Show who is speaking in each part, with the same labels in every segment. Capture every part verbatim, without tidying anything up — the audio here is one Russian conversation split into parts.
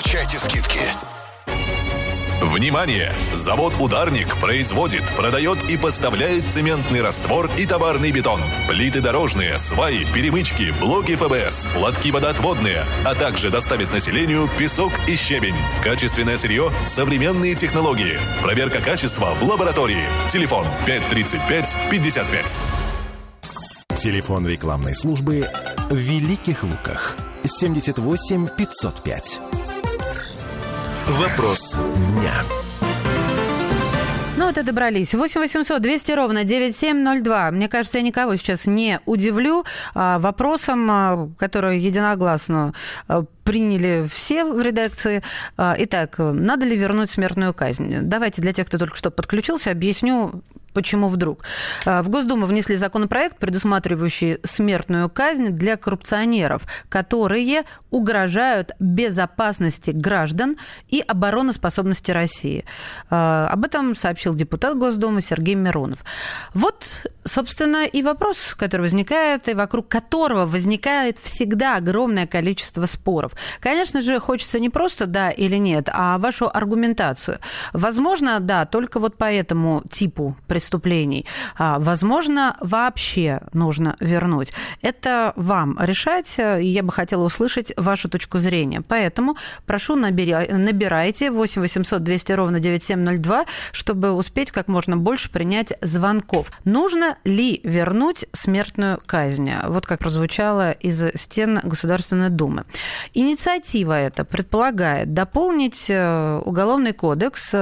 Speaker 1: получайте скидки.
Speaker 2: Внимание! Завод «Ударник» производит, продает и поставляет цементный раствор и товарный бетон, плиты дорожные, сваи, перемычки, блоки эф бэ эс, лотки водоотводные, а также доставит населению песок и щебень. Качественное сырье, современные технологии. Проверка качества в лаборатории. Телефон пять тридцать пять пятьдесят пять.
Speaker 3: Телефон рекламной службы в Великих Луках. семьдесят восемь пятьсот пять. Вопрос дня.
Speaker 4: Ну вот и добрались. восемь восемьсот двести ровно девяносто семь ноль два. Мне кажется, я никого сейчас не удивлю а, вопросом, а, который единогласно а, приняли все в редакции. А, итак, надо ли вернуть смертную казнь? Давайте для тех, кто только что подключился, объясню, почему вдруг. В Госдуму внесли законопроект, предусматривающий смертную казнь для коррупционеров, которые угрожают безопасности граждан и обороноспособности России. Об этом сообщил депутат Госдумы Сергей Миронов. Вот, собственно, и вопрос, который возникает, и вокруг которого возникает всегда огромное количество споров. Конечно же, хочется не просто «да» или «нет», а вашу аргументацию. Возможно, да, только вот по этому типу преступления. преступлений. Возможно, вообще нужно вернуть. Это вам решать, и я бы хотела услышать вашу точку зрения. Поэтому прошу, набирайте восемь восемьсот двести ровно девяносто семь ноль два, чтобы успеть как можно больше принять звонков. Нужно ли вернуть смертную казнь? Вот как прозвучало из стен Государственной Думы. Инициатива эта предполагает дополнить Уголовный кодекс,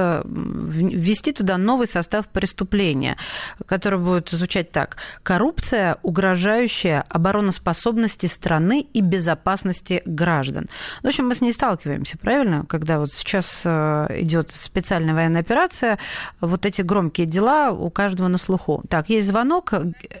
Speaker 4: ввести туда новый состав преступлений, которое будет звучать так: коррупция, угрожающая обороноспособности страны и безопасности граждан. В общем, мы с ней сталкиваемся, правильно? Когда вот сейчас идет специальная военная операция, вот эти громкие дела у каждого на слуху. Так, есть звонок.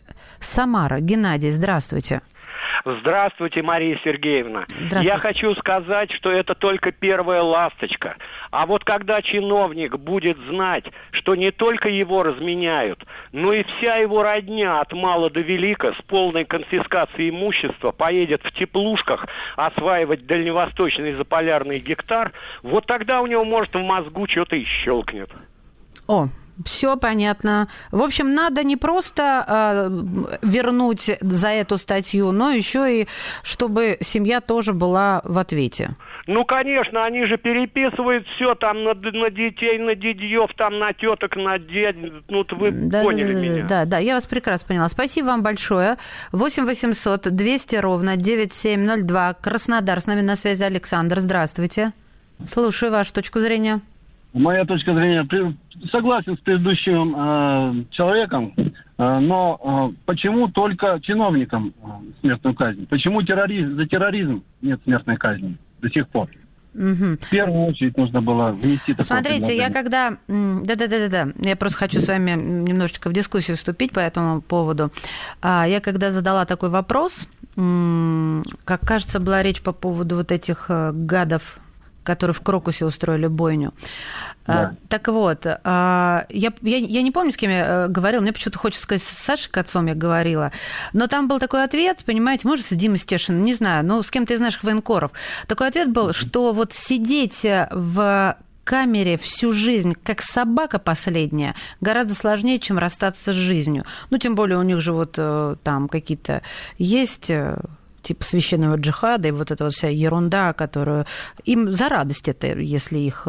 Speaker 4: Самара. Геннадий, здравствуйте.
Speaker 5: Здравствуйте, Мария Сергеевна.
Speaker 4: Здравствуйте.
Speaker 5: Я хочу сказать, что это только первая ласточка. А вот когда чиновник будет знать, что не только его разменяют, но и вся его родня от мала до велика с полной конфискацией имущества поедет в теплушках осваивать дальневосточный заполярный гектар, вот тогда у него, может, в мозгу что-то и щелкнет.
Speaker 4: О, все понятно. В общем, надо не просто э, вернуть за эту статью, но еще и чтобы семья тоже была в ответе.
Speaker 5: Ну, конечно, они же переписывают все там на, на детей, на дядьев, там на теток, на дядь. Ну, вы
Speaker 4: да,
Speaker 5: поняли
Speaker 4: да,
Speaker 5: меня.
Speaker 4: Да, да, я вас прекрасно поняла. Спасибо вам большое. восемь восемьсот двести ровно девяносто семь ноль два. Краснодар. С нами на связи Александр. Здравствуйте. Слушаю вашу точку зрения.
Speaker 6: Моя точка зрения, согласен с предыдущим э, человеком, э, но э, почему только чиновникам э, смертную казнь? Почему терроризм, за терроризм нет смертной казни до сих пор?
Speaker 4: Угу.
Speaker 6: В первую очередь нужно было внести такое
Speaker 4: Смотрите, я когда... Да-да-да-да, я просто хочу с вами немножечко в дискуссию вступить по этому поводу. Я когда задала такой вопрос, как кажется, была речь по поводу вот этих гадов, которые в Крокусе устроили бойню. Да. Так вот, я, я, я не помню, с кем я говорила, мне почему-то хочется сказать, с Сашей Кацом я говорила, но там был такой ответ, понимаете, может, с Димой Стешиным, не знаю, ну, с кем-то из наших военкоров. Такой ответ был, что вот сидеть в камере всю жизнь, как собака последняя, гораздо сложнее, чем расстаться с жизнью. Ну, тем более у них же вот там какие-то есть... типа священного джихада и вот эта вот вся ерунда, которую им за радость это, если их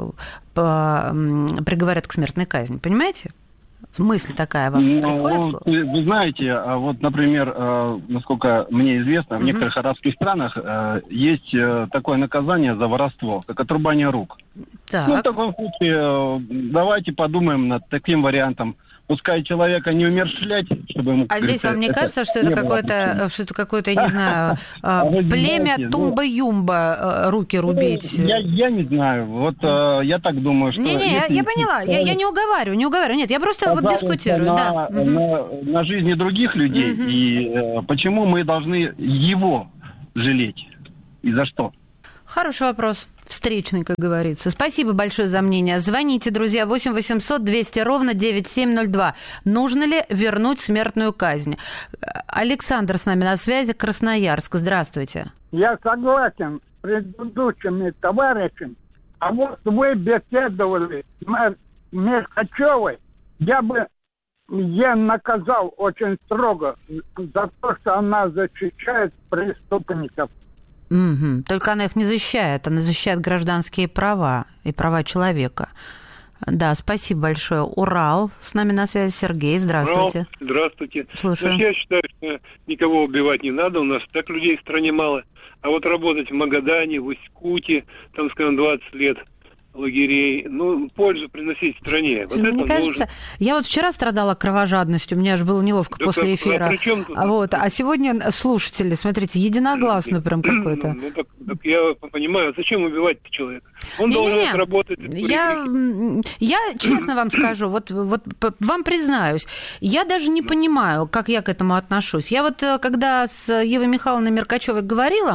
Speaker 4: по, приговорят к смертной казни. Понимаете? Мысль такая вам ну, приходит?
Speaker 6: Вы знаете, вот, например, насколько мне известно, в некоторых uh-huh. арабских странах есть такое наказание за воровство, как отрубание рук. Так. Ну, в таком случае давайте подумаем над таким вариантом. Пускай человека не умерщвлять, чтобы ему...
Speaker 4: А здесь вам не это кажется, что это какое-то, что это какое-то, я не знаю, племя Тумба-Юмба руки рубить?
Speaker 6: Я, я не знаю. Вот я так думаю, что...
Speaker 4: Не-не, я, я поняла. Я, я не уговариваю, не уговариваю. Нет, я просто вот дискутирую.
Speaker 6: На,
Speaker 4: да.
Speaker 6: на, на жизни других людей. Угу. И почему мы должны его жалеть? И за что?
Speaker 4: Хороший вопрос. Встречный, как говорится. Спасибо большое за мнение. Звоните, друзья, восемь восемьсот двести ровно девяносто семь ноль два. Нужно ли вернуть смертную казнь? Александр с нами на связи, Красноярск. Здравствуйте.
Speaker 7: Я согласен
Speaker 1: предыдущими товарищами. А вот вы беседовали с Меркачевой, я бы ее наказал очень строго за то, что она защищает преступников.
Speaker 4: Угу. Только она их не защищает, она защищает гражданские права и права человека. Да, спасибо большое. Урал, с нами на связи Сергей, здравствуйте.
Speaker 7: Урал, здравствуйте.
Speaker 4: Слушаю.
Speaker 7: Ну, я считаю, что никого убивать не надо, у нас так людей в стране мало. А вот работать в Магадане, в Усть-Куте, там, скажем, двадцать лет лагерей, ну, пользу приносить стране. Вот
Speaker 4: Мне
Speaker 7: это
Speaker 4: кажется,
Speaker 7: нужно.
Speaker 4: Я вот вчера страдала кровожадностью, мне аж было неловко
Speaker 7: Да
Speaker 4: после
Speaker 7: как,
Speaker 4: эфира.
Speaker 7: А, при чем тут?
Speaker 4: А, вот, а сегодня слушатели, смотрите, единогласно прям какой-то.
Speaker 7: Ну, так, так я понимаю, зачем убивать человека? Он не, должен не, не. отработать.
Speaker 4: Я, я честно вам скажу, вот, вот вам признаюсь, я даже не понимаю, как я к этому отношусь. Я вот, когда с Евой Михайловной Меркачевой говорила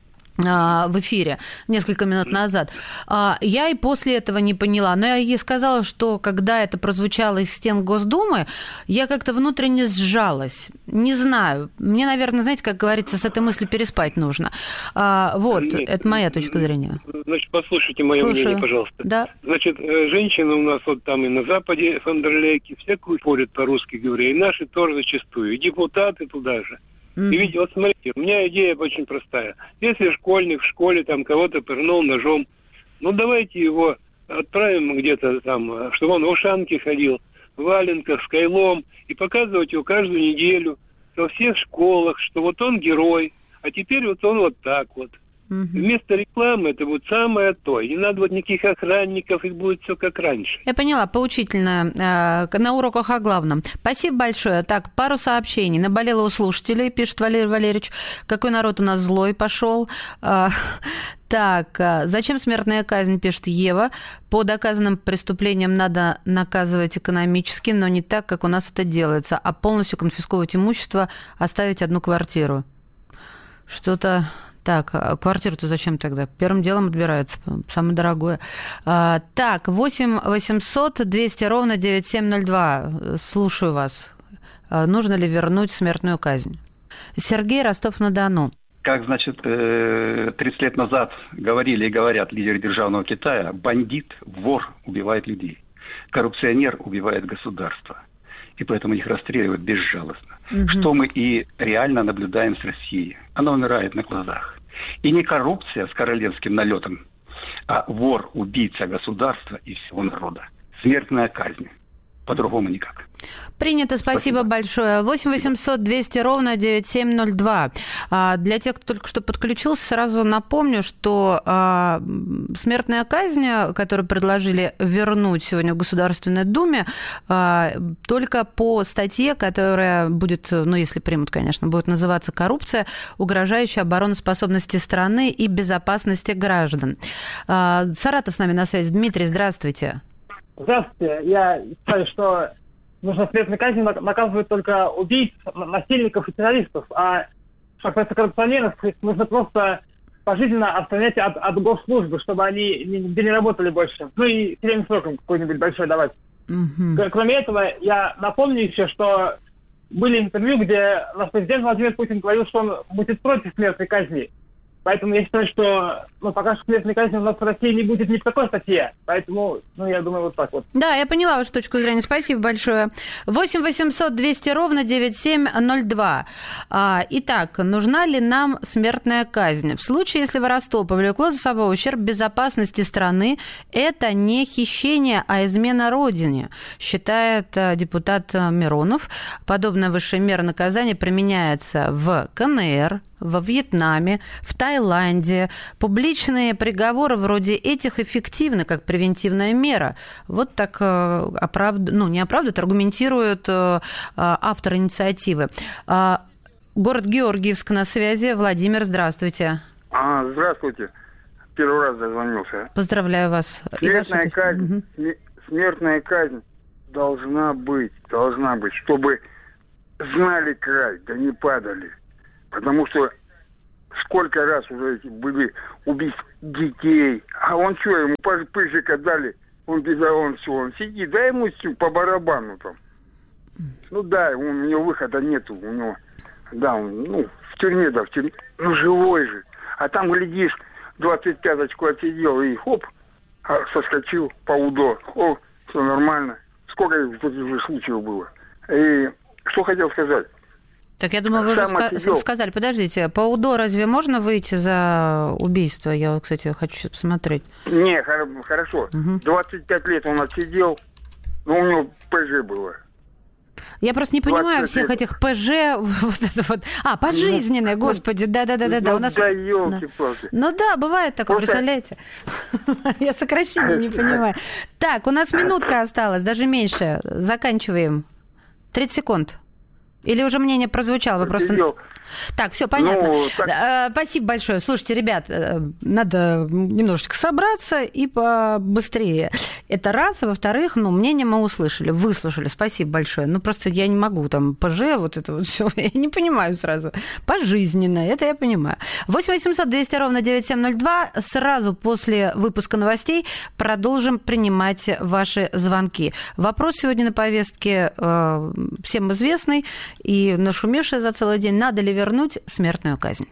Speaker 4: в эфире несколько минут назад, я и после этого не поняла. Но я ей сказала, что когда это прозвучало из стен Госдумы, я как-то внутренне сжалась. Не знаю. Мне, наверное, знаете, как говорится, с этой мыслью переспать нужно. Вот, Нет, это моя точка зрения.
Speaker 7: Значит, послушайте мое
Speaker 4: Слушаю.
Speaker 7: мнение, пожалуйста.
Speaker 4: Да.
Speaker 7: Значит, женщины у нас вот там и на Западе, фондерлейки, всякую порят по-русски говоря, и наши тоже зачастую, и депутаты туда же. Mm-hmm. И видите, вот смотрите, у меня идея очень простая. Если школьник в школе там кого-то пырнул ножом, ну давайте его отправим где-то там, чтобы он в ушанке ходил, в валенках, с кайлом, и показывать его каждую неделю во всех школах, что вот он герой, а теперь вот он вот так вот. Mm-hmm. Вместо рекламы это будет самое то. Не надо вот никаких охранников, их будет все как раньше.
Speaker 4: Я поняла, поучительно. На уроках о главном. Спасибо большое. Так, пару сообщений. Наболело у слушателей, пишет Валерий Валерьевич. Какой народ у нас злой пошел. Так, зачем смертная казнь, пишет Ева. По доказанным преступлениям надо наказывать экономически, но не так, как у нас это делается, а полностью конфисковывать имущество, оставить одну квартиру. Что-то... Так, квартиру-то зачем тогда? Первым делом отбирается, самое дорогое. А, так, восемь восемьсот двести ровно девяносто семь ноль два. Слушаю вас. А, нужно ли вернуть смертную казнь? Сергей, Ростов-на-Дону.
Speaker 8: Как, значит, тридцать лет назад говорили и говорят лидеры державного Китая, бандит, вор убивает людей, коррупционер убивает государство. И поэтому их расстреливают безжалостно. Угу. Что мы и реально наблюдаем с Россией. Она умирает на глазах. И не коррупция с королевским налетом, а вор, убийца государства и всего народа. Смертная казнь. По-другому никак.
Speaker 4: Принято, спасибо, спасибо большое. восемь восемьсот двести ровно девяносто семь ноль два. Для тех, кто только что подключился, сразу напомню, что смертная казнь, которую предложили вернуть сегодня в Государственной Думе, только по статье, которая будет, ну, если примут, конечно, будет называться «Коррупция, угрожающая обороноспособности страны и безопасности граждан». Саратов с нами на связи. Дмитрий, здравствуйте.
Speaker 9: Здравствуйте. Я считаю, что нужно смертной казнью наказывать только убийц, насильников и террористов. А что касается коррупционеров, нужно просто пожизненно отстранять от, от госслужбы, чтобы они нигде не работали больше. Ну и тюремным сроком какой-нибудь большой давать. Mm-hmm. Кроме этого, я напомню еще, что были интервью, где наш президент Владимир Путин говорил, что он будет против смертной казни. Поэтому я считаю, что ну, пока что смертной казни у нас в России не будет ни в какой статье. Поэтому, ну, я думаю, вот так вот.
Speaker 4: Да, я поняла вашу точку зрения. Спасибо большое. восемь восемьсот двести ровно девяносто семь ноль два. Итак, нужна ли нам смертная казнь? В случае, если воровство повлекло за собой ущерб безопасности страны, это не хищение, а измена Родине, считает депутат Миронов. Подобная высшая мера наказания применяется в ка эн эр, во Вьетнаме, в Таиланде. Публичные приговоры вроде этих эффективны как превентивная мера. Вот так оправд... ну, не оправдывают, аргументируют автор инициативы. Город Георгиевск на связи. Владимир, здравствуйте.
Speaker 10: А, здравствуйте. Первый раз дозвонился.
Speaker 4: Поздравляю вас.
Speaker 10: Смертная казнь, угу. смертная казнь должна быть, должна быть, чтобы знали край, да не падали. Потому что сколько раз уже были убить детей. А он что, ему пыжика дали, он без он все, он сидит, дай ему по барабану там. Ну да, у него выхода нету, у него, да, он, ну, в тюрьме, да, в тюрьме, ну живой же. А там, глядишь, двадцать пяточку отсидел и хоп, соскочил по УДО. О, все нормально. Сколько уже случаев было. И что хотел сказать?
Speaker 4: Так я думаю, вы
Speaker 10: Сам
Speaker 4: уже
Speaker 10: отсидел.
Speaker 4: сказали. Подождите, по УДО разве можно выйти за убийство? Я, кстати, хочу сейчас посмотреть.
Speaker 10: Не, хорошо. Угу. двадцать пять лет он отсидел, но у него ПЖ было.
Speaker 4: Я просто не понимаю всех лет. Этих ПЖ, вот это вот. А, пожизненное, ну, господи, да-да-да-да. Ну,
Speaker 10: у нас... да, елки-палки.
Speaker 4: Ну да, бывает такое, просто... представляете? Я сокращение не понимаю. Так, у нас минутка осталась, даже меньше. Заканчиваем. тридцать секунд. Или уже мнение прозвучало? Вы просто... Так, все понятно. Ну, так... Спасибо большое. Слушайте, ребят, надо немножечко собраться и побыстрее. Это раз. А во-вторых, ну, мнение мы услышали, выслушали. Спасибо большое. Ну, просто я не могу там ПЖ, вот это вот все. Я не понимаю сразу. Пожизненно, это я понимаю. восемь восемьсот двести ровно девяносто семь ноль два. Сразу после выпуска новостей продолжим принимать ваши звонки. Вопрос сегодня на повестке э, всем известный и нашумевший за целый день. Надо ли вернуть смертную казнь?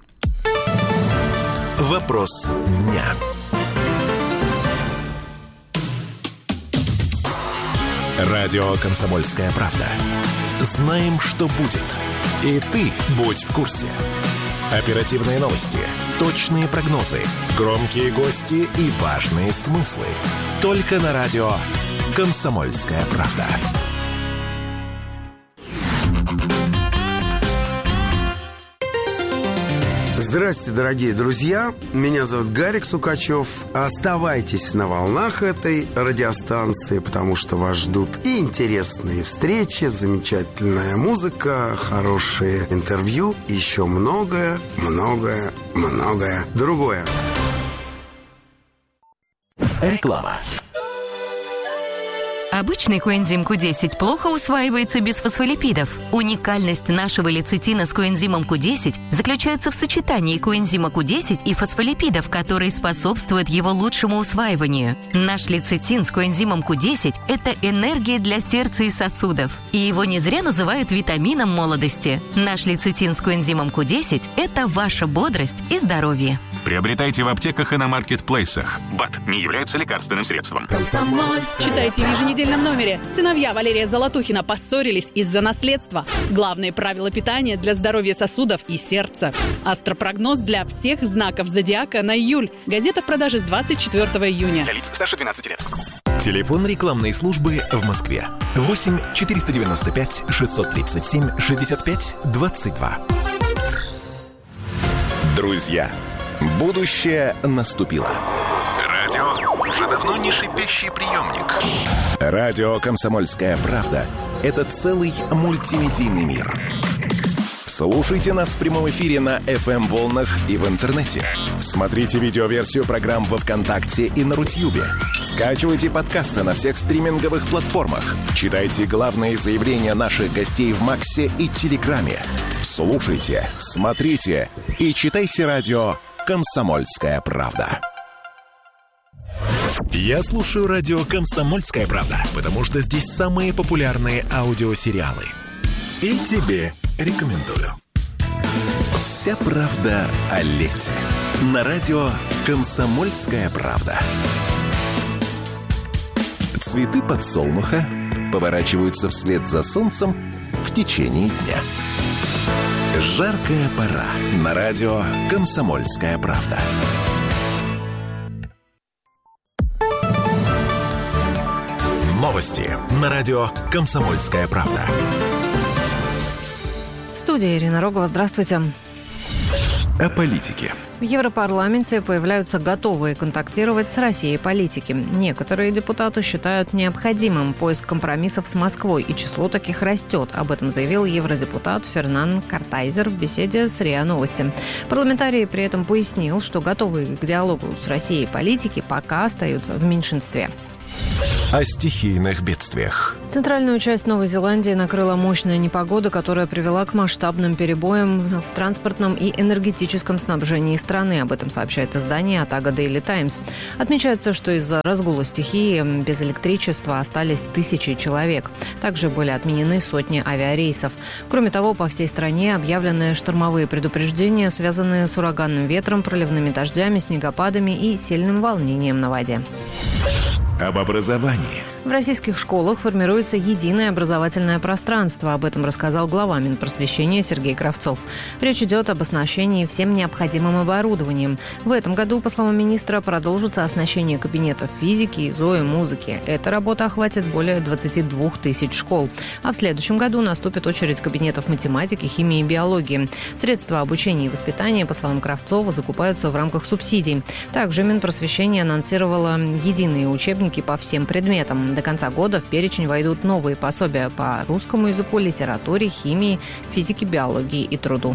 Speaker 3: Вопрос дня. Радио «Комсомольская правда». Знаем, что будет. И ты будь в курсе. Оперативные новости, точные прогнозы, громкие гости и важные смыслы. Только на радио «Комсомольская правда».
Speaker 11: Здравствуйте, дорогие друзья. Меня зовут Гарик Сукачев. Оставайтесь на волнах этой радиостанции, потому что вас ждут и интересные встречи, замечательная музыка, хорошие интервью, и еще многое, многое, многое другое.
Speaker 3: Реклама.
Speaker 12: Обычный коэнзим ку десять плохо усваивается без фосфолипидов. Уникальность нашего лецитина с коэнзимом ку десять заключается в сочетании коэнзима ку десять и фосфолипидов, которые способствуют его лучшему усваиванию. Наш лецитин с коэнзимом ку десять – это энергия для сердца и сосудов. И его не зря называют витамином молодости. Наш лецитин с коэнзимом ку десять – это ваша бодрость и здоровье.
Speaker 13: Приобретайте в аптеках и на маркетплейсах. БАД не является лекарственным средством.
Speaker 14: Читайте в еженедельном номере. Сыновья Валерия Золотухина поссорились из-за наследства. Главные правила питания для здоровья сосудов и сердца. Астропрогноз для всех знаков зодиака на июль. Газета в продаже с двадцать четвёртого июня.
Speaker 13: Для лиц старше двенадцати лет.
Speaker 3: Телефон рекламной службы в Москве. восемь четыреста девяносто пять шестьсот тридцать семь шестьдесят пять двадцать два. Друзья, будущее наступило. Радио уже давно не шипящий приемник. Радио «Комсомольская правда» — это целый мультимедийный мир. Слушайте нас в прямом эфире на эф эм-волнах и в интернете. Смотрите видеоверсию программ во ВКонтакте и на Рутьюбе. Скачивайте подкасты на всех стриминговых платформах. Читайте главные заявления наших гостей в Максе и Телеграме. Слушайте, смотрите и читайте радио «Комсомольская правда». Я слушаю радио «Комсомольская правда», потому что здесь самые популярные аудиосериалы. И тебе рекомендую. Вся правда о лете. На радио «Комсомольская правда». Цветы подсолнуха поворачиваются вслед за солнцем в течение дня. Жаркая пора. На радио «Комсомольская правда». Новости на радио «Комсомольская правда».
Speaker 4: Студия Ирина Рогова. Здравствуйте.
Speaker 3: О политике.
Speaker 4: В Европарламенте появляются готовые контактировать с Россией политики. Некоторые депутаты считают необходимым поиск компромиссов с Москвой, и число таких растет. Об этом заявил евродепутат Фернан Картайзер в беседе с РИА Новости. Парламентарий при этом пояснил, что готовые к диалогу с Россией политики пока остаются в меньшинстве.
Speaker 3: О стихийных бедствиях.
Speaker 4: Центральную часть Новой Зеландии накрыла мощная непогода, которая привела к масштабным перебоям в транспортном и энергетическом снабжении страны. Об этом сообщает издание Otago Daily Times. Отмечается, что из-за разгула стихии без электричества остались тысячи человек. Также были отменены сотни авиарейсов. Кроме того, по всей стране объявлены штормовые предупреждения, связанные с ураганным ветром, проливными дождями, снегопадами и сильным волнением на воде.
Speaker 3: Об образовании.
Speaker 4: В российских школах формируется единое образовательное пространство. Об этом рассказал глава Минпросвещения Сергей Кравцов. Речь идет об оснащении всем необходимым оборудованием. В этом году, по словам министра, продолжится оснащение кабинетов физики, ЗОИ, музыки. Эта работа охватит более двадцати двух тысяч школ. А в следующем году наступит очередь кабинетов математики, химии и биологии. Средства обучения и воспитания, по словам Кравцова, закупаются в рамках субсидий. Также Минпросвещение анонсировало единые учебники по всем предметам. До конца года в перечень войдут новые пособия по русскому языку, литературе, химии, физике, биологии и труду.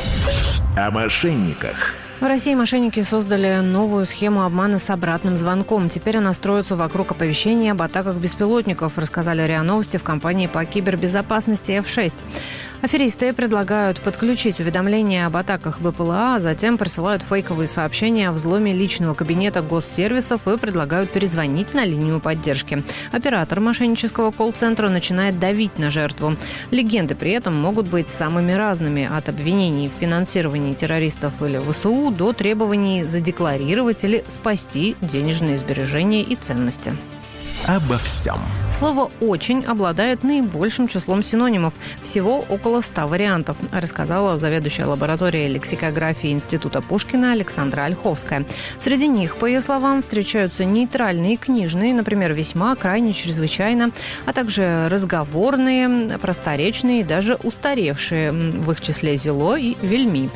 Speaker 3: О мошенниках.
Speaker 4: В России мошенники создали новую схему обмана с обратным звонком. Теперь она строится вокруг оповещения об атаках беспилотников, рассказали РИА Новости в компании по кибербезопасности эф шесть. Аферисты предлагают подключить уведомления об атаках БПЛА, а затем присылают фейковые сообщения о взломе личного кабинета госсервисов и предлагают перезвонить на линию поддержки. Оператор мошеннического колл-центра начинает давить на жертву. Легенды при этом могут быть самыми разными, от обвинений в финансировании террористов или ВСУ до требований задекларировать или спасти денежные сбережения и ценности.
Speaker 3: Обо всем.
Speaker 4: Слово «очень» обладает наибольшим числом синонимов. Всего около ста вариантов, рассказала заведующая лабораторией лексикографии Института Пушкина Александра Ольховская. Среди них, по ее словам, встречаются нейтральные, книжные, например, весьма, крайне, чрезвычайно, а также разговорные, просторечные и даже устаревшие, в их числе «зело» и «вельми».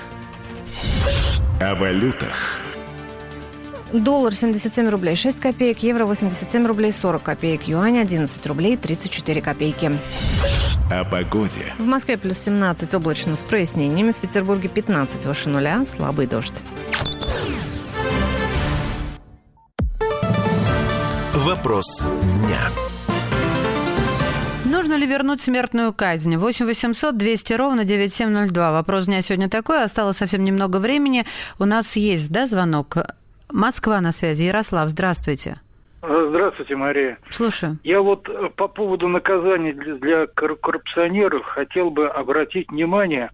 Speaker 3: О валютах.
Speaker 4: Доллар семьдесят семь рублей шесть копеек, евро восемьдесят семь рублей сорок копеек, юань одиннадцать рублей тридцать четыре копейки.
Speaker 3: О погоде.
Speaker 4: В Москве плюс семнадцать, облачно с прояснениями, в Петербурге пятнадцать, выше нуля, слабый дождь.
Speaker 3: Вопрос дня.
Speaker 4: Нужно ли вернуть смертную казнь? восемь восемьсот двести ровно девяносто семь ноль два. Вопрос дня сегодня такой. Осталось совсем немного времени. У нас есть, да, звонок? Москва на связи. Ярослав, здравствуйте.
Speaker 15: Здравствуйте, Мария.
Speaker 4: Слушаю.
Speaker 15: Я вот по поводу наказаний для коррупционеров хотел бы обратить внимание,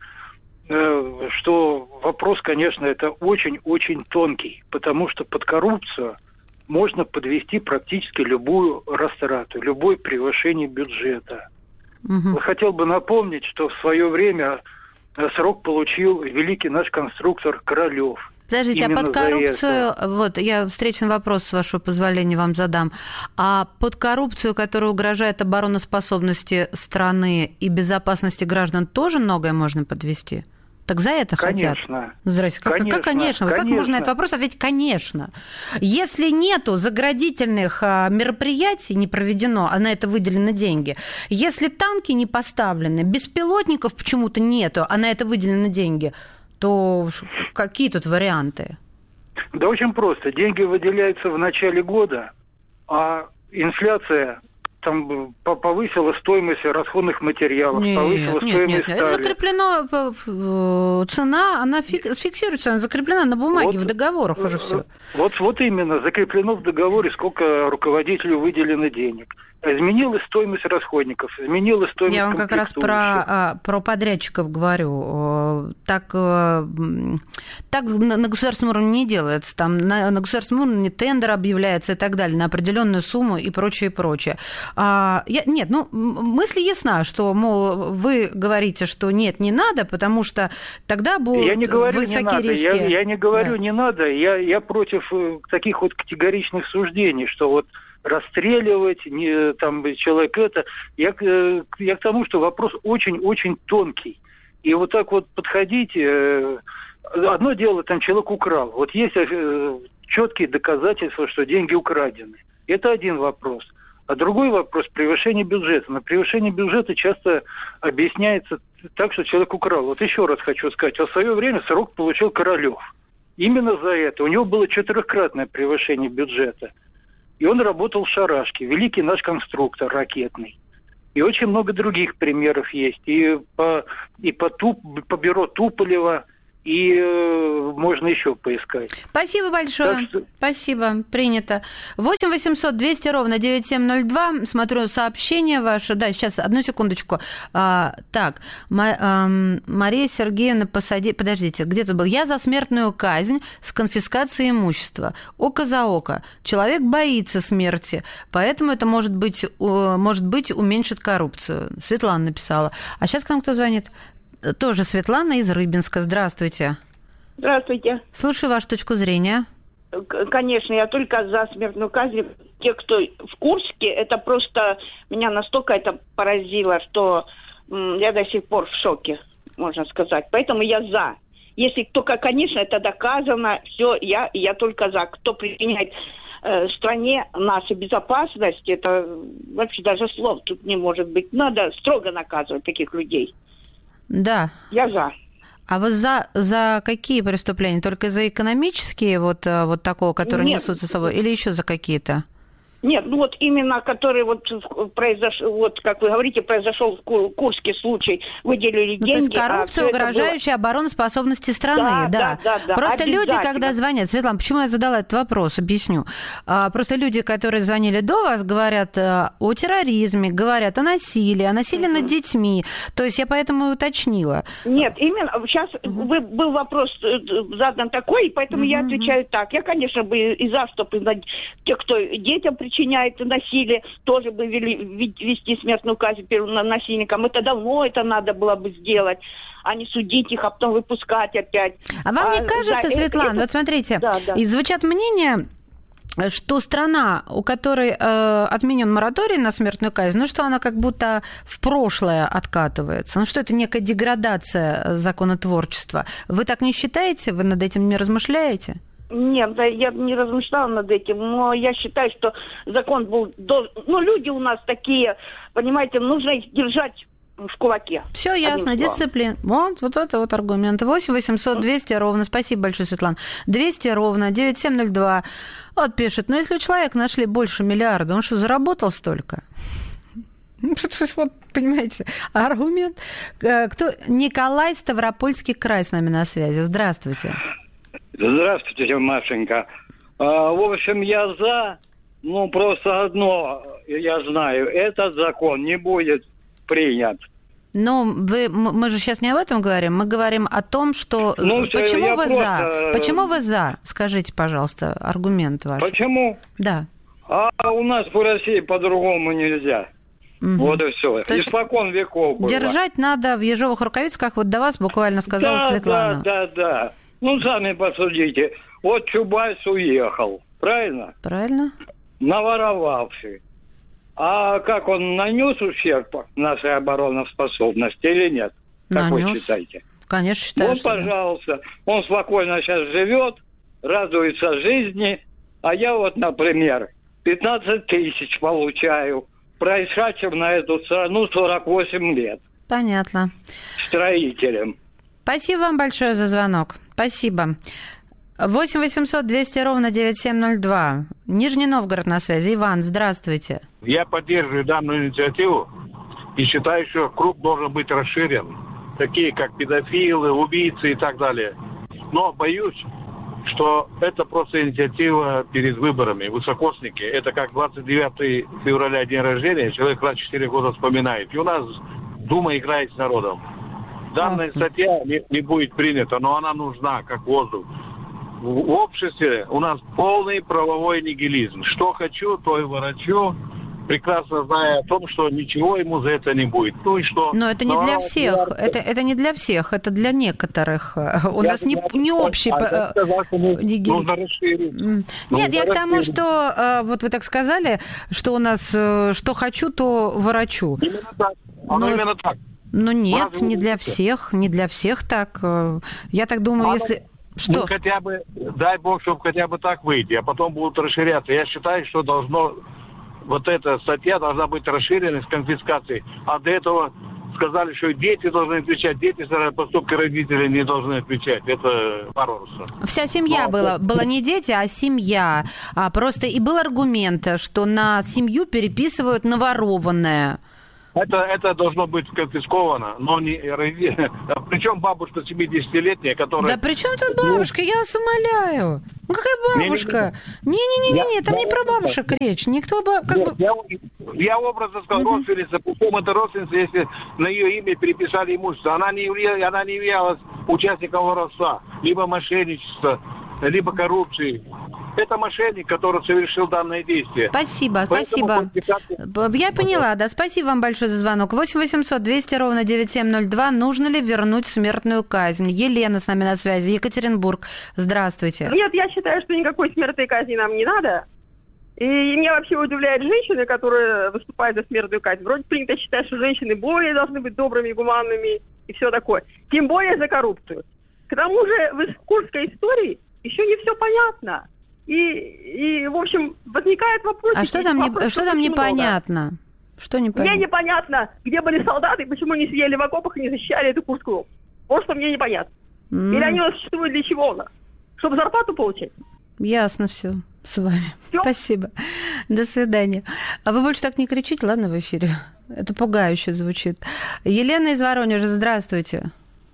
Speaker 15: что вопрос, конечно, это очень-очень тонкий, потому что под коррупцию можно подвести практически любую растрату, любое превышение бюджета. Угу. Хотел бы напомнить, что в свое время срок получил великий наш конструктор Королёв.
Speaker 4: Подождите, именно а под коррупцию, вот я встречный вопрос, с вашего позволения, вам задам. А под коррупцию, которая угрожает обороноспособности страны и безопасности граждан, тоже многое можно подвести? Так за это
Speaker 15: конечно.
Speaker 4: Хотят? Здрасте, как
Speaker 15: конечно?
Speaker 4: Как, конечно? Вот
Speaker 15: конечно.
Speaker 4: Как можно на этот вопрос ответить? Конечно. Если нету заградительных а, мероприятий, не проведено, а на это выделены деньги, если танки не поставлены, беспилотников почему-то нету, а на это выделены деньги, то какие тут варианты?
Speaker 15: Да очень просто. Деньги выделяются в начале года, а инфляция там повысила стоимость расходных материалов,
Speaker 4: нет,
Speaker 15: повысила
Speaker 4: нет,
Speaker 15: стоимость
Speaker 4: нет,
Speaker 15: стали.
Speaker 4: Это закреплено, цена, она фиксируется, она закреплена на бумаге, вот, в договорах уже все.
Speaker 15: Вот, вот именно, закреплено в договоре, сколько руководителю выделено денег. Изменилась стоимость расходников, изменилась стоимость
Speaker 4: Я вам как раз про, про подрядчиков говорю. Так, так на государственном уровне не делается. Там на, на государственном уровне тендер объявляется и так далее на определенную сумму и прочее, и прочее. А, я, нет, ну, мысль ясна, что, мол, вы говорите, что нет, не надо, потому что тогда будут
Speaker 15: я не говорю,
Speaker 4: высокие
Speaker 15: не надо.
Speaker 4: риски.
Speaker 15: Я, я не говорю,
Speaker 4: да.
Speaker 15: не надо. Я, я против таких вот категоричных суждений, что вот расстреливать, не, там, человек это. Я, я к тому, что вопрос очень-очень тонкий. И вот так вот подходить... Одно дело, там человек украл. Вот есть четкие доказательства, что деньги украдены. Это один вопрос. А другой вопрос – превышение бюджета. На превышение бюджета часто объясняется так, что человек украл. Вот еще раз хочу сказать. В свое время срок получил Королёв. Именно за это. У него было четырехкратное превышение бюджета. и он работал в Шарашке, великий наш конструктор ракетный. И очень много других примеров есть. И по, и по, Туп, по бюро Туполева, и э, можно еще поискать.
Speaker 4: Спасибо большое. Что... Спасибо, принято. восемь восемьсот двести ровно девять семь ноль два. Смотрю сообщение ваше. Да, сейчас, одну секундочку. А, так, Ма- а, Мария Сергеевна посади... Подождите, где тут был? Я за смертную казнь с конфискацией имущества. Око за око. Человек боится смерти, поэтому это может быть, может быть уменьшит коррупцию. Светлана написала. А сейчас к нам кто звонит? Тоже Светлана из Рыбинска. Здравствуйте.
Speaker 16: Здравствуйте.
Speaker 4: Слушаю вашу точку зрения.
Speaker 16: Конечно, я только за смертную казнь. Те, кто в Курске, это просто меня настолько это поразило, что м, я до сих пор в шоке, можно сказать. Поэтому я за. Если только, конечно, это доказано, все, я, я только за. Кто причиняет э, стране нашей безопасности, это вообще даже слов тут не может быть. Надо строго наказывать таких людей.
Speaker 4: Да.
Speaker 16: Я за.
Speaker 4: А вы за, за какие преступления? Только за экономические, вот, вот такого, которые
Speaker 16: Нет.
Speaker 4: несут за собой, или еще за какие-то?
Speaker 16: Нет, ну вот именно, который вот произошел, вот как вы говорите, произошел в Курске случай, выделили
Speaker 4: ну,
Speaker 16: деньги.
Speaker 4: То есть коррупция,
Speaker 16: а
Speaker 4: угрожающая было... обороноспособности страны, да.
Speaker 16: Да, да, да.
Speaker 4: Просто люди, когда звонят, Светлана, почему я задала этот вопрос, объясню. А, просто люди, которые звонили до вас, говорят о терроризме, говорят о насилии, о насилии mm-hmm. над детьми. То есть я поэтому и уточнила.
Speaker 16: Нет, именно сейчас mm-hmm. был вопрос задан такой, и поэтому mm-hmm. я отвечаю так. Я, конечно, бы и за, чтобы те, кто детям причиняет насилие, тоже бы вели, вести смертную казнь насильникам. Это давно это надо было бы сделать, а не судить их, а потом выпускать опять.
Speaker 4: А вам не а, кажется, да, Светлана, это, вот смотрите, да, да. и звучат мнения, что страна, у которой э, отменен мораторий на смертную казнь, ну что она как будто в прошлое откатывается, ну что это некая деградация законотворчества. Вы так не считаете? Вы над этим не размышляете?
Speaker 16: Нет, да, я не размышляла над этим, но я считаю, что закон был... До... Ну, люди у нас такие, понимаете, нужно их держать в кулаке.
Speaker 4: Все ясно, дисциплина. Вот, вот это вот аргумент. восемь восемьсот двести ровно. Спасибо большое, Светлана. двести ровно девять семь ноль два. Вот пишет, ну если у человека нашли больше миллиарда, он что, заработал столько? Вот, понимаете, аргумент. Кто? Николай, Ставропольский край с нами на связи. Здравствуйте.
Speaker 17: Здравствуйте, Машенька. А, в общем, я за, ну, просто одно я знаю, этот закон не будет принят.
Speaker 4: Но вы, мы же сейчас не об этом говорим, мы говорим о том, что... Ну, почему вы просто... за? Почему вы за? Скажите, пожалуйста, аргумент ваш.
Speaker 17: Почему?
Speaker 4: Да.
Speaker 17: А у нас в России по-другому нельзя. Угу. Вот и все. То испокон веков было.
Speaker 4: Держать надо в ежовых рукавицах, как вот до вас буквально сказала
Speaker 17: да,
Speaker 4: Светлана.
Speaker 17: Да, да, да. Ну, сами посудите. Вот Чубайс уехал, правильно?
Speaker 4: Правильно.
Speaker 17: Наворовавший. А как он нанес ущерб нашей обороноспособности или нет? Как
Speaker 4: нанес.
Speaker 17: Вы считаете?
Speaker 4: Конечно, считаю.
Speaker 17: Ну, пожалуйста. Да. Он спокойно сейчас живет, радуется жизни. А я вот, например, пятнадцать тысяч получаю, происшедшим на эту страну сорок восемь лет.
Speaker 4: Понятно.
Speaker 17: Строителем.
Speaker 4: Спасибо вам большое за звонок. Спасибо. восемь восемьсот двести ровно девять семь ноль два. Нижний Новгород на связи. Иван, здравствуйте.
Speaker 18: Я поддерживаю данную инициативу и считаю, что круг должен быть расширен. Такие, как педофилы, убийцы и так далее. Но боюсь, что это просто инициатива перед выборами. Высокосники. Это как двадцать девятого февраля день рождения. Человек раз четыре года вспоминает. И у нас Дума играет с народом. Данная статья не, не будет принята, но она нужна, как воздух. В, в обществе у нас полный правовой нигилизм. Что хочу, то и ворочу, прекрасно зная о том, что ничего ему за это не будет. Ну и что?
Speaker 4: Но это не но для всех. Для... Это, это не для всех, это для некоторых. У я нас не, не общий а, нигилизм. Нужно расширить. Нет, нужно я к тому, что вот вы так сказали, что у нас что хочу, то ворочу.
Speaker 18: Именно так. Оно но... именно так.
Speaker 4: Ну нет, Разве не для всех, не для всех так. Я так думаю, а если... Что?
Speaker 18: Ну, хотя бы, дай бог, чтобы хотя бы так выйти, а потом будут расширяться. Я считаю, что должно... Вот эта статья должна быть расширена с конфискацией. А до этого сказали, что дети должны отвечать, дети за поступки родителей не должны отвечать. Это варварство.
Speaker 4: Вся семья Но, была, была не дети, а семья. А просто и был аргумент, что на семью переписывают наворованное.
Speaker 18: Это, это должно быть конфисковано, но не... Причем бабушка семидесятилетняя, которая...
Speaker 4: Да при чем тут бабушка? Я вас умоляю. Ну какая бабушка? Не-не-не, там не про бабушек речь. Никто бы... Как бы...
Speaker 18: Я, я образно сказал, угу. родственница, причем это родственница, если на ее имя переписали имущество. Она не, являлась, она не являлась участником воровства, либо мошенничества, либо коррупции. Это мошенник, который совершил данное действие.
Speaker 4: Спасибо, Поэтому спасибо. Я поняла, да. Спасибо вам большое за звонок. восемь восемьсот двести ровно девяносто семь ноль два. Нужно ли вернуть смертную казнь? Елена с нами на связи. Екатеринбург. Здравствуйте.
Speaker 19: Нет, я считаю, что никакой смертной казни нам не надо. И меня вообще удивляют женщины, которые выступают за смертную казнь. Вроде принято считать, что женщины более должны быть добрыми, гуманными и все такое. Тем более за коррупцию. К тому же в Курской истории еще не все понятно. И, и, в общем, возникает вопрос...
Speaker 4: А что там, не, что там непонятно? Что непонятно?
Speaker 19: Мне непонятно, где были солдаты, почему они сидели в окопах и не защищали эту Курскую область. Вот что мне непонятно. Mm. Или они у нас существуют для чего? Чтобы зарплату получать?
Speaker 4: Ясно все с вами. Все? Спасибо. До свидания. А вы больше так не кричите, ладно, в эфире? Это пугающе звучит. Елена из Воронежа, здравствуйте.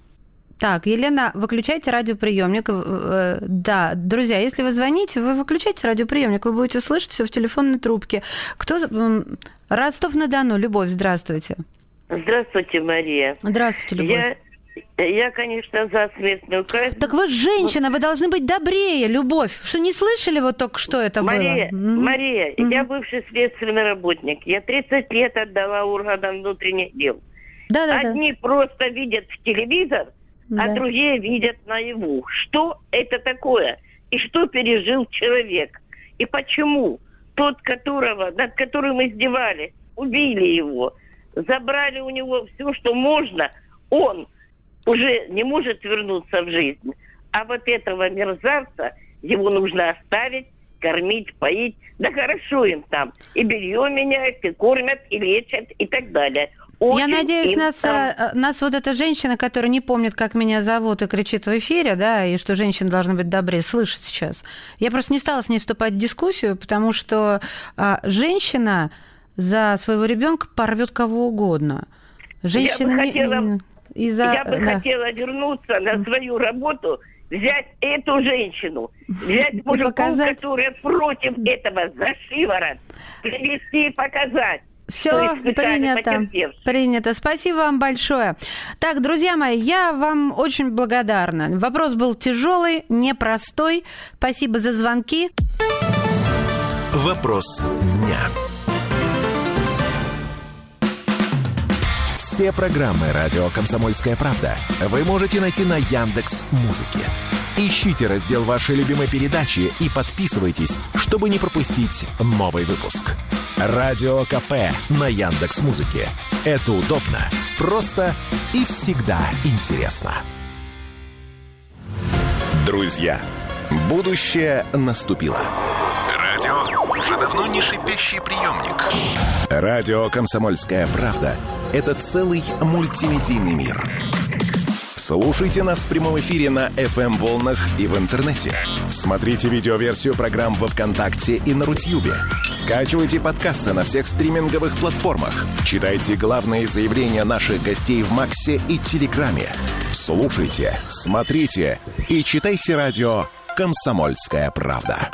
Speaker 4: Так, Елена, выключайте радиоприемник. Да, друзья, если вы звоните, вы выключайте радиоприемник, вы будете слышать все в телефонной трубке. Кто? Ростов-на-Дону, Любовь, здравствуйте.
Speaker 20: Здравствуйте, Мария.
Speaker 4: Здравствуйте, Любовь.
Speaker 20: Я, я конечно, за смертную казнь.
Speaker 4: Так вы женщина, вы должны быть добрее, Любовь. Что, не слышали вот только что это
Speaker 20: Мария,
Speaker 4: было?
Speaker 20: Мария,
Speaker 4: mm-hmm.
Speaker 20: я бывший следственный работник. Я тридцать лет отдала органам внутренних дел.
Speaker 4: Да, да,
Speaker 20: Одни
Speaker 4: да.
Speaker 20: просто видят в телевизор,
Speaker 4: да.
Speaker 20: а другие видят наяву. Что это такое? И что пережил человек? И почему тот, которого, над которым издевались, убили его, забрали у него все, что можно, он уже не может вернуться в жизнь. А вот этого мерзавца, его нужно оставить, кормить, поить. Да хорошо им там. И белье меняют, и кормят, и лечат, и так далее. Очень
Speaker 4: Я надеюсь, нас,
Speaker 20: там...
Speaker 4: нас вот эта женщина, которая не помнит, как меня зовут, и кричит в эфире, да, и что женщины должны быть добрее, слышит сейчас. Я просто не стала с ней вступать в дискуссию, потому что а, женщина за своего ребенка порвет кого угодно. Женщина
Speaker 20: я бы хотела,
Speaker 4: не... из-за...
Speaker 20: я бы
Speaker 4: да.
Speaker 20: хотела вернуться на свою работу, взять эту женщину, взять мужиков, показать... которые против этого за шиворот, привести и показать.
Speaker 4: Все принято. Принято. Спасибо вам большое. Так, друзья мои, я вам очень благодарна. Вопрос был тяжелый, непростой. Спасибо за звонки.
Speaker 3: Вопрос дня. Все программы «Радио Комсомольская правда» вы можете найти на Яндекс.Музыке. Ищите раздел вашей любимой передачи и подписывайтесь, чтобы не пропустить новый выпуск. Радио КП на Яндекс.Музыке. Это удобно, просто и всегда интересно. Друзья, будущее наступило. Радио уже давно не шипящий приемник. Радио «Комсомольская правда» — это целый мультимедийный мир. Слушайте нас в прямом эфире на эф эм-волнах и в интернете. Смотрите видеоверсию программ во ВКонтакте и на Рутьюбе. Скачивайте подкасты на всех стриминговых платформах. Читайте главные заявления наших гостей в Максе и Телеграме. Слушайте, смотрите и читайте радио «Комсомольская правда».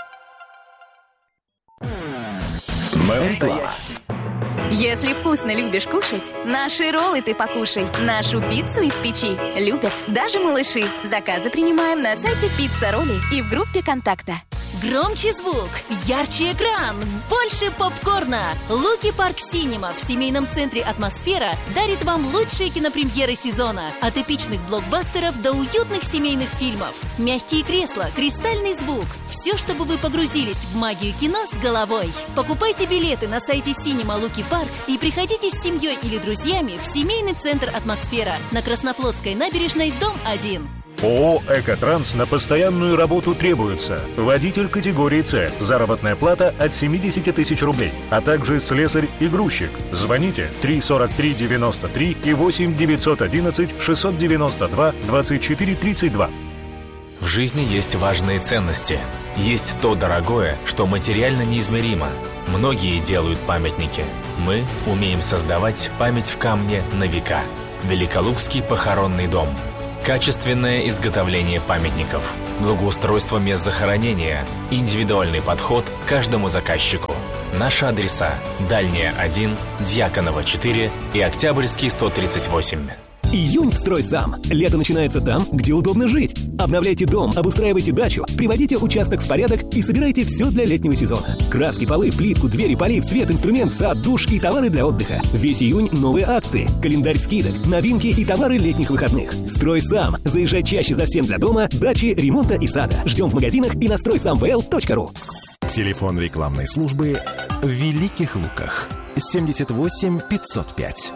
Speaker 3: Настало.
Speaker 21: Если вкусно любишь кушать, наши роллы ты покушай. Нашу пиццу из печи любят даже малыши. Заказы принимаем на сайте «Пицца Ролли» и в группе «Контакта».
Speaker 22: Громче звук, ярче экран, больше попкорна. Луки Парк Синема в семейном центре «Атмосфера» дарит вам лучшие кинопремьеры сезона. От эпичных блокбастеров до уютных семейных фильмов. Мягкие кресла, кристальный звук. Все, чтобы вы погрузились в магию кино с головой. Покупайте билеты на сайте Синема Луки Парк и приходите с семьей или друзьями в семейный центр «Атмосфера» на Краснофлотской набережной, дом один.
Speaker 13: ООО «Экотранс» на постоянную работу требуется водитель категории С, заработная плата от семьдесят тысяч рублей, а также слесарь и грузчик. Звоните три сорок три девяносто три и восемь девятьсот одиннадцать шестьсот девяносто два двадцать четыре тридцать два.
Speaker 2: В жизни есть важные ценности. Есть то дорогое, что материально неизмеримо. Многие делают памятники. Мы умеем создавать память в камне на века. Великолукский похоронный дом. Качественное изготовление памятников. Благоустройство мест захоронения. Индивидуальный подход к каждому заказчику. Наши адреса: Дальняя один, Дьяконова четыре и Октябрьский сто тридцать восемь.
Speaker 5: Июнь в «Стройсам». Лето начинается там, где удобно жить. Обновляйте дом, обустраивайте дачу, приводите участок в порядок и собирайте все для летнего сезона. Краски, полы, плитку, двери, полив, свет, инструмент, сад, душ и товары для отдыха. Весь июнь новые акции, календарь скидок, новинки и товары летних выходных. «Стройсам». Заезжай чаще за всем для дома, дачи, ремонта и сада. Ждем в магазинах и на стройсам вэ эл точка ру.
Speaker 3: Телефон рекламной службы в Великих Луках. семьдесят восемь пятьсот пять.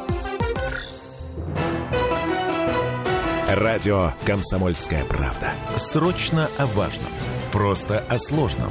Speaker 3: Радио «Комсомольская правда». Срочно о важном. Просто о сложном.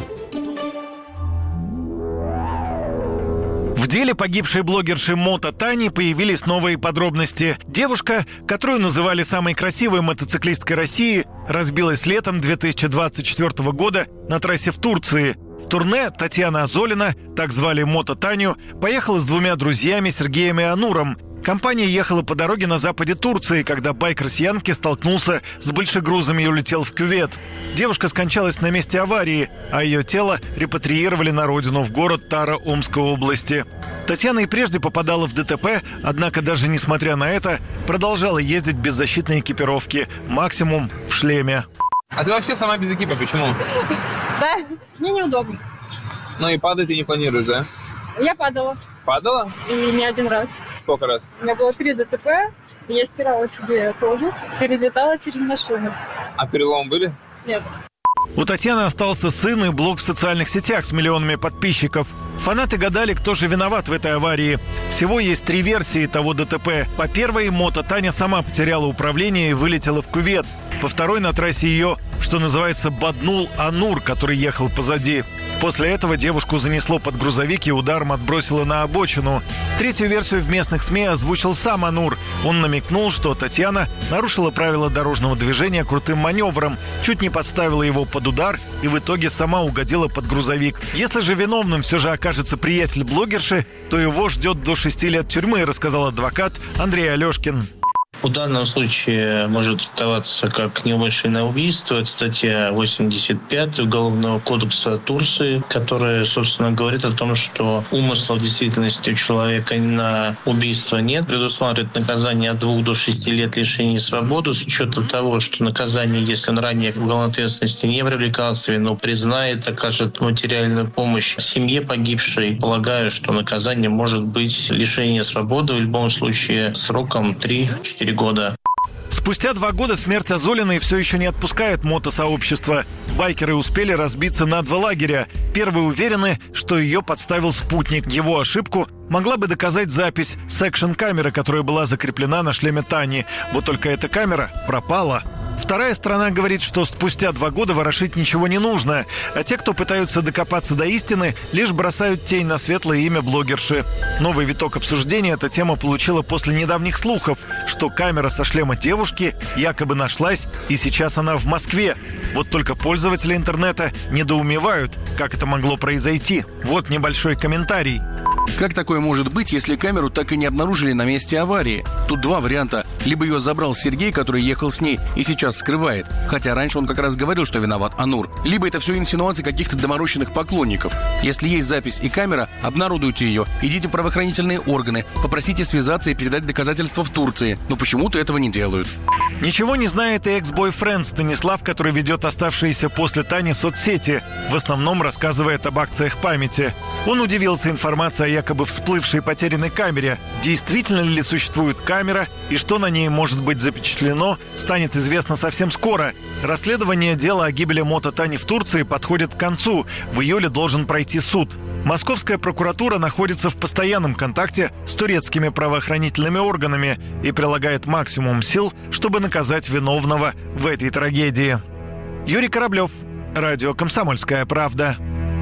Speaker 23: В деле погибшей блогерши Мото Тани появились новые подробности. Девушка, которую называли самой красивой мотоциклисткой России, разбилась летом две тысячи двадцать четвёртого года на трассе в Турции. В турне Татьяна Азолина, так звали Мото Таню, поехала с двумя друзьями Сергеем и Ануром. Компания ехала по дороге на западе Турции, когда байк россиянки столкнулся с большегрузами и улетел в кювет. Девушка скончалась на месте аварии, а ее тело репатриировали на родину, в город Тара Омской области. Татьяна и прежде попадала в ДТП, однако даже несмотря на это, продолжала ездить без защитной экипировки, максимум в шлеме.
Speaker 24: А ты вообще сама без экипа, почему?
Speaker 25: Да, мне неудобно.
Speaker 24: Ну и падать ты не планируешь, да?
Speaker 25: Я падала.
Speaker 24: Падала?
Speaker 25: И не один раз.
Speaker 24: Сколько раз?
Speaker 25: У меня было три ДТП, я стирала себе кожу, перелетала через машину.
Speaker 24: А переломы были?
Speaker 25: Нет.
Speaker 23: У Татьяны остался сын и блог в социальных сетях с миллионами подписчиков. Фанаты гадали, кто же виноват в этой аварии. Всего есть три версии того ДТП. По первой, Мото Таня сама потеряла управление и вылетела в кювет. По второй, на трассе ее, что называется, боднул Анур, который ехал позади. После этого девушку занесло под грузовик и ударом отбросило на обочину. Третью версию в местных СМИ озвучил сам Анур. Он намекнул, что Татьяна нарушила правила дорожного движения крутым маневром, чуть не подставила его под удар и в итоге сама угодила под грузовик. Если же виновным все же окажется приятель блогерши, то его ждет до шести лет тюрьмы, рассказал адвокат Андрей Алешкин.
Speaker 26: В данном случае может трактоваться как неумышленное убийство. Это статья восемьдесят пять Уголовного кодекса Турции, которая, собственно, говорит о том, что умысла в действительности у человека на убийство нет. Предусматривает наказание от двух до шести лет лишения свободы с учетом того, что наказание, если он ранее к уголовной ответственности не привлекался, вину признает, окажет материальную помощь семье погибшей. Полагаю, что наказание может быть лишение свободы в любом случае сроком три-четыре года.
Speaker 23: Спустя два года смерть Азолиной все еще не отпускает мотосообщество. Байкеры успели разбиться на два лагеря. Первые уверены, что ее подставил спутник. Его ошибку могла бы доказать запись с экшн-камеры, которая была закреплена на шлеме Тани. Вот только эта камера пропала. Вторая сторона говорит, что спустя два года ворошить ничего не нужно, а те, кто пытаются докопаться до истины, лишь бросают тень на светлое имя блогерши. Новый виток обсуждения эта тема получила после недавних слухов, что камера со шлема девушки якобы нашлась, и сейчас она в Москве. Вот только пользователи интернета недоумевают, как это могло произойти. Вот небольшой комментарий.
Speaker 27: Как такое может быть, если камеру так и не обнаружили на месте аварии? Тут два варианта. Либо ее забрал Сергей, который ехал с ней и сейчас скрывает, хотя раньше он как раз говорил, что виноват Анур. Либо это все инсинуации каких-то доморощенных поклонников. Если есть запись и камера, обнародуйте ее, идите в правоохранительные органы, попросите связаться и передать доказательства в Турции. Но почему-то этого не делают.
Speaker 23: Ничего не знает и экс-бойфренд Станислав, который ведет оставшиеся после Тани соцсети. В основном рассказывает об акциях памяти. Он удивился информацией о якобы всплывшей потерянной камере. Действительно ли существует камера и что на Германии может быть запечатлено, станет известно совсем скоро. Расследование дела о гибели Мото Тани в Турции подходит к концу. В июле должен пройти суд. Московская прокуратура находится в постоянном контакте с турецкими правоохранительными органами и прилагает максимум сил, чтобы наказать виновного в этой трагедии. Юрий Кораблев, радио «Комсомольская правда».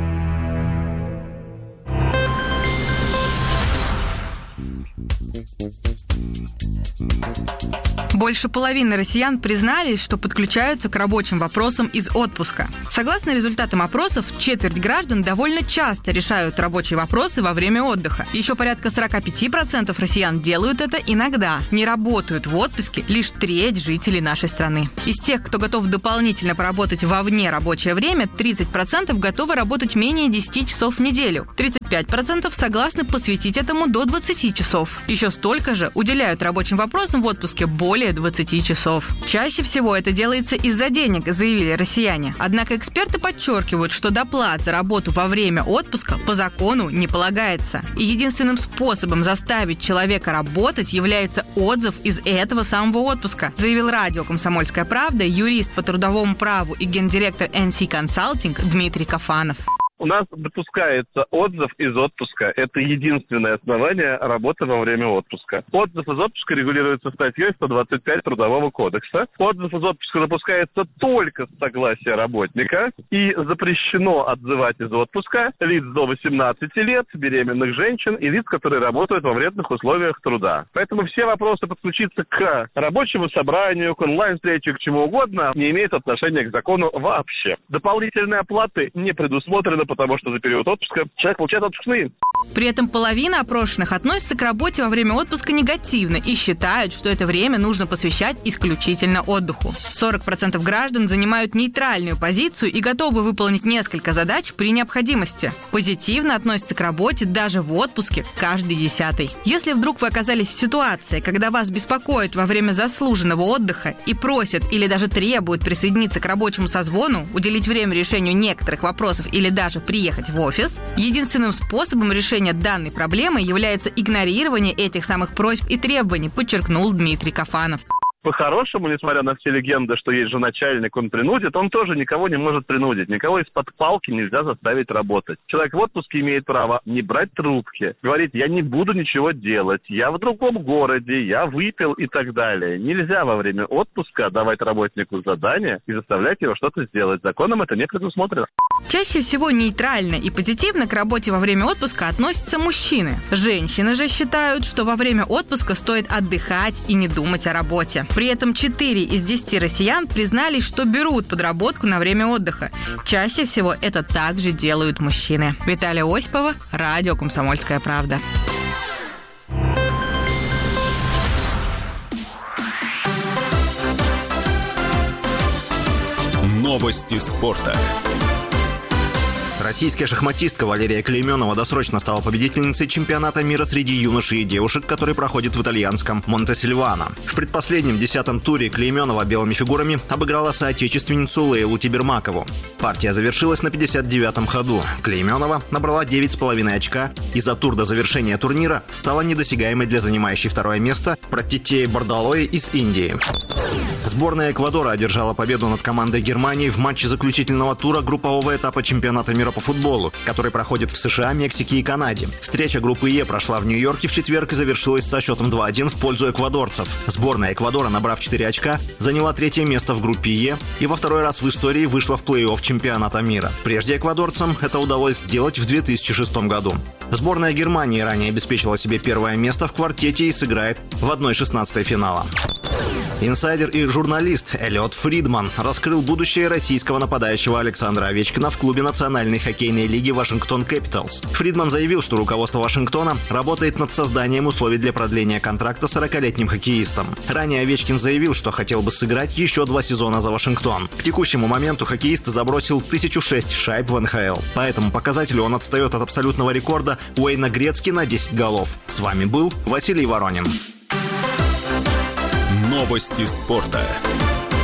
Speaker 1: Больше половины россиян признались, что подключаются к рабочим вопросам из отпуска. Согласно результатам опросов, четверть граждан довольно часто решают рабочие вопросы во время отдыха. Еще порядка сорок пять процентов россиян делают это иногда. Не работают в отпуске лишь треть жителей нашей страны. Из тех, кто готов дополнительно поработать во вне рабочее время, тридцать процентов готовы работать менее десяти часов в неделю. тридцать пять процентов согласны посвятить этому до двадцати часов. Еще столько же уделяют рабочим вопросам в отпуске более двадцати часов. Чаще всего это делается из-за денег, заявили россияне. Однако эксперты подчеркивают, что доплат за работу во время отпуска по закону не полагается. И единственным способом заставить человека работать является отзыв из этого самого отпуска, заявил радио «Комсомольская правда» юрист по трудовому праву и гендиректор эн си Consulting Дмитрий Кафанов.
Speaker 6: У нас допускается отзыв из отпуска. Это единственное основание работы во время отпуска. Отзыв из отпуска регулируется статьей сто двадцать пять Трудового кодекса. Отзыв из отпуска допускается только с согласия работника. И запрещено отзывать из отпуска лиц до восемнадцати лет, беременных женщин и лиц, которые работают во вредных условиях труда. Поэтому все вопросы подключиться к рабочему собранию, к онлайн-встрече, к чему угодно, не имеют отношения к закону вообще. Дополнительные оплаты не предусмотрены, потому что за период отпуска человек получает отпускные.
Speaker 1: При этом половина опрошенных относится к работе во время отпуска негативно и считают, что это время нужно посвящать исключительно отдыху. сорок процентов граждан занимают нейтральную позицию и готовы выполнить несколько задач при необходимости. Позитивно относятся к работе даже в отпуске каждый десятый. Если вдруг вы оказались в ситуации, когда вас беспокоят во время заслуженного отдыха и просят или даже требуют присоединиться к рабочему созвону, уделить время решению некоторых вопросов или даже приехать в офис, единственным способом решения данной проблемы является игнорирование этих самых просьб и требований, подчеркнул Дмитрий Кафанов.
Speaker 6: По-хорошему, несмотря на все легенды, что есть же начальник, он принудит, он тоже никого не может принудить. Никого из-под палки нельзя заставить работать. Человек в отпуске имеет право не брать трубки, говорить: я не буду ничего делать, я в другом городе, я выпил и так далее. Нельзя во время отпуска давать работнику задания и заставлять его что-то сделать. Законом это не предусмотрено.
Speaker 1: Чаще всего нейтрально и позитивно к работе во время отпуска относятся мужчины. Женщины же считают, что во время отпуска стоит отдыхать и не думать о работе. При этом четыре из десяти россиян признались, что берут подработку на время отдыха. Чаще всего это также делают мужчины. Виталия Осипова, радио «Комсомольская правда».
Speaker 3: Новости спорта.
Speaker 7: Российская шахматистка Валерия Клейменова досрочно стала победительницей чемпионата мира среди юношей и девушек, который проходит в итальянском Монтесильвано. В предпоследнем десятом туре Клейменова белыми фигурами обыграла соотечественницу Лейлу Тибермакову. Партия завершилась на пятьдесят девятом ходу. Клейменова набрала девять с половиной очка и за тур до завершения турнира стала недосягаемой для занимающей второе место Пратитеи Бардалои из Индии. Сборная Эквадора одержала победу над командой Германии в матче заключительного тура группового этапа чемпионата мира по футболу, который проходит в США, Мексике и Канаде. Встреча группы Е прошла в Нью-Йорке в четверг и завершилась со счетом два один в пользу эквадорцев. Сборная Эквадора, набрав четыре очка, заняла третье место в группе Е и во второй раз в истории вышла в плей-офф чемпионата мира. Прежде эквадорцам это удалось сделать в две тысячи шестом году. Сборная Германии ранее обеспечила себе первое место в квартете и сыграет в одна шестнадцатая финала. Инсайдер и журналист Эллиот Фридман раскрыл будущее российского нападающего Александра Овечкина в клубе Национальной хоккейной лиги Вашингтон Кэпиталс. Фридман заявил, что руководство Вашингтона работает над созданием условий для продления контракта с сорокалетним хоккеистом. Ранее Овечкин заявил, что хотел бы сыграть еще два сезона за Вашингтон. К текущему моменту хоккеист забросил тысячу шесть шайб в эн ха эл. По этому показателю он отстает от абсолютного рекорда Уэйна Грецки на десять голов. С вами был Василий Воронин.
Speaker 3: Новости спорта.